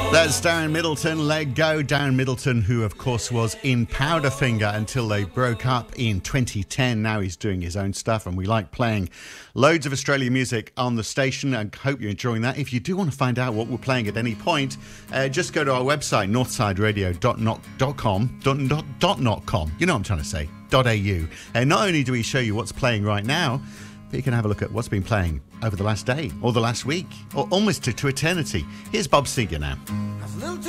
That's Darren Middleton, Let Go. Darren Middleton, who of course was in Powderfinger until they broke up in 2010. Now he's doing his own stuff, and we like playing loads of Australian music on the station. I hope you're enjoying that. If you do want to find out what we're playing at any point, just go to our website, northsideradio.com. You know what I'm trying to say, .au. And not only do we show you what's playing right now, but you can have a look at what's been playing over the last day or the last week or almost to eternity. Here's Bob Seger now.